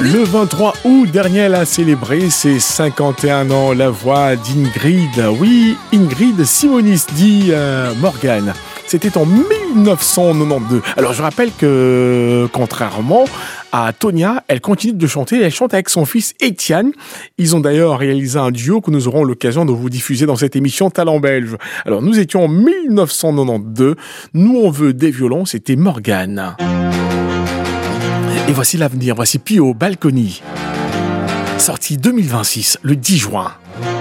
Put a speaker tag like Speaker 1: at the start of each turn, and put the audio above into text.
Speaker 1: Le 23 août dernier, elle a célébré ses 51 ans. La voix d'Ingrid, oui, Ingrid Simonis, dit Morgane. C'était en 1992. Alors je rappelle que, contrairement à Tonia, elle continue de chanter. Elle chante avec son fils Étienne. Ils ont d'ailleurs réalisé un duo que nous aurons l'occasion de vous diffuser dans cette émission Talent Belge. Alors nous étions en 1992. Nous on veut des violons, c'était Morgane. Et voici l'avenir, voici Pio Balconi, sorti 2026, le 10 juin.